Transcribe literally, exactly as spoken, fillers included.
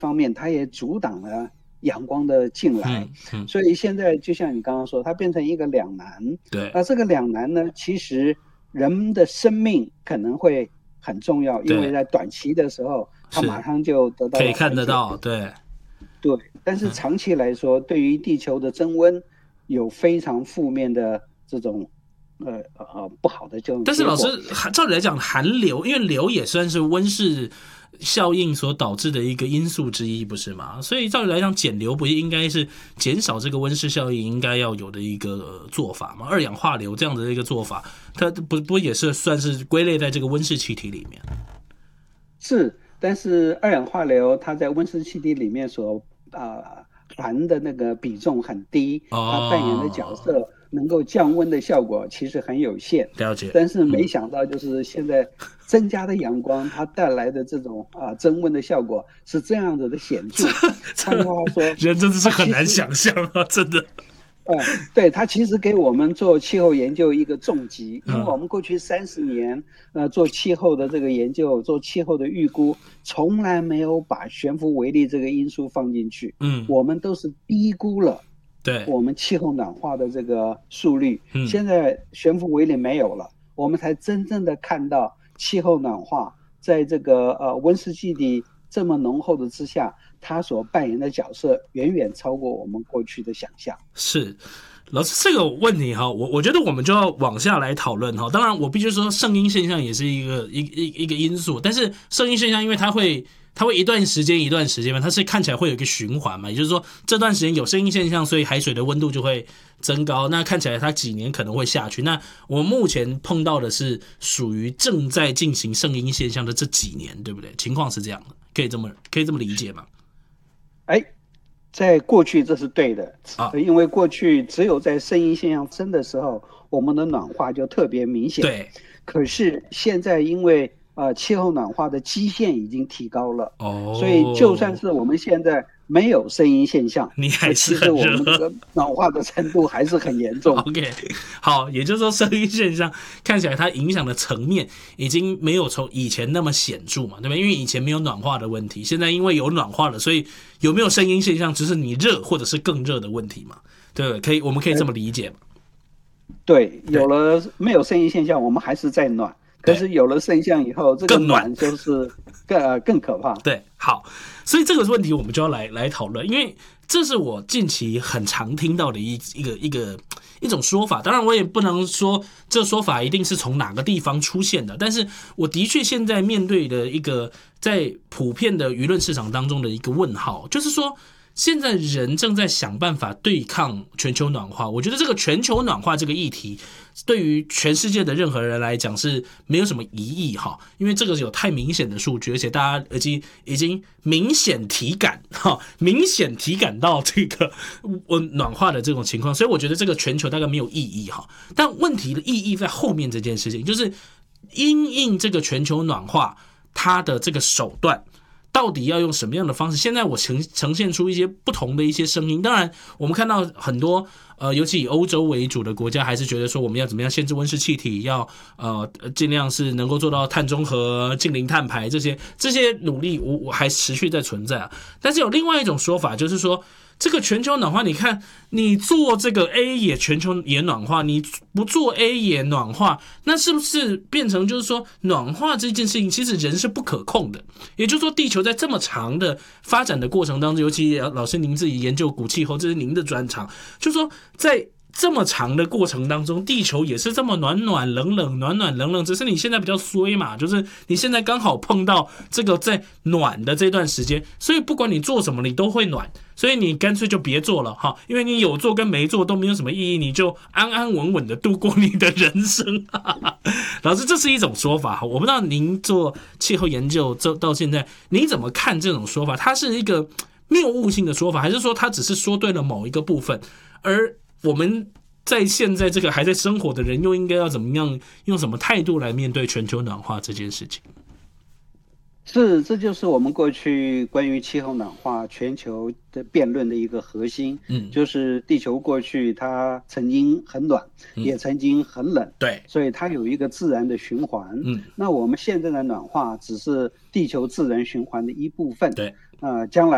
方面它也阻挡了阳光的进来， 嗯嗯、 所以现在就像你刚刚说，它变成一个两难。 对， 那这个两难呢，其实人们的生命可能会很重要，因为在短期的时候，它马上就得到了可以看得到，对对。但是长期来说，嗯、对于地球的增温有非常负面的这种。呃呃，不好的这种结果。 但是老师，照理来讲，寒流，因为流也算是温室效应所导致的一个因素之一，不是吗？所以照理来讲，减流不应该是减少这个温室效应应该要有的一个做法吗？二氧化硫这样的一个做法，它不不也是算是归类在这个温室气体里面？ 是，但是二氧化硫它在温室气体里面所啊、呃、含的那个比重很低，它扮演的角色。哦，能够降温的效果其实很有限， 了解。 但是没想到就是现在增加的阳光，它带来的这种啊增温的效果是这样子的显著。换句话说， 人真的是很难想象啊，真的。 呃，对，它其实给我们做气候研究一个重击，因为我们过去三十年呃做气候的这个研究，做气候的预估，从来没有把悬浮微粒这个因素放进去， 嗯， 我们都是低估了。 对， 我们气候暖化的这个速率， 嗯、 现在悬浮微粒没有了，我们才真正的看到气候暖化在这个呃温室气体这么浓厚的之下，它所扮演的角色远远超过我们过去的想象。 是。老师，这个问题哈，我我觉得我们就要往下来讨论哈。当然，我必须说圣婴现象也是一个一一一个因素，但是圣婴现象因为它会它会一段时间一段时间嘛，它是看起来会有一个循环嘛，也就是说这段时间有圣婴现象，所以海水的温度就会增高。那看起来它几年可能会下去。那我们目前碰到的是属于正在进行圣婴现象的这几年，对不对？情况是这样的，可以这么可以这么理解吗？ 哎。在过去这是对的， 啊， 因为过去只有在圣婴现象生的时候，我们的暖化就特别明显。 对， 可是现在因为呃气候暖化的基线已经提高了， 哦， 所以就算是我们现在没有圣婴现象， 你还是很热， 其实我们这个暖化的程度还是很严重。 OK， 好，也就是说圣婴现象看起来它影响的层面已经没有从以前那么显著嘛，对吧？因为以前没有暖化的问题，现在因为有暖化了，所以有没有圣婴现象只是你热或者是更热的问题嘛？对不对？可以，我们可以这么理解嘛？ 对，有了没有圣婴现象，我们还是在暖。可是有了圣象以后，这个暖就是更呃更可怕。 对，好，所以这个问题我们就要来来讨论，因为这是我近期很常听到的一一个一个一种说法。当然，我也不能说这说法一定是从哪个地方出现的，但是我的确现在面对的一个在普遍的舆论市场当中的一个问号，就是说。现在人正在想办法对抗全球暖化，我觉得这个全球暖化这个议题对于全世界的任何人来讲是没有什么疑义哈，因为这个有太明显的数据，而且大家已经已经明显体感哈，明显体感到这个暖化的这种情况，所以我觉得这个全球大概没有意义哈。但问题的意义在后面这件事情，就是因应这个全球暖化它的这个手段。到底要用什么样的方式？现在我呈呈现出一些不同的一些声音。当然，我们看到很多呃，尤其以欧洲为主的国家，还是觉得说我们要怎么样限制温室气体，要呃尽量是能够做到碳中和、净零碳排这些这些努力，我我还持续在存在啊。但是有另外一种说法，就是说。这个全球暖化，你看，你做这个 A 也全球也暖化，你不做 A 也暖化，那是不是变成就是说，暖化这件事情其实人是不可控的？也就是说，地球在这么长的发展的过程当中，尤其老师您自己研究古气候，这是您的专长，就是说在。这么长的过程当中，地球也是这么暖暖冷冷暖暖冷冷，只是你现在比较衰嘛，就是你现在刚好碰到这个在暖的这段时间，所以不管你做什么你都会暖，所以你干脆就别做了哈，因为你有做跟没做都没有什么意义，你就安安稳稳的度过你的人生。老师，这是一种说法，我不知道您做气候研究到现在你怎么看这种说法？它是一个谬误性的说法，还是说它只是说对了某一个部分，而我们在现在这个还在生活的人，又应该要怎么样，用什么态度来面对全球暖化这件事情？ 是，这就是我们过去关于气候暖化全球的辩论的一个核心。嗯，就是地球过去它曾经很暖，嗯、也曾经很冷， 对， 所以它有一个自然的循环。嗯，那我们现在的暖化只是地球自然循环的一部分。 对， 呃，将来。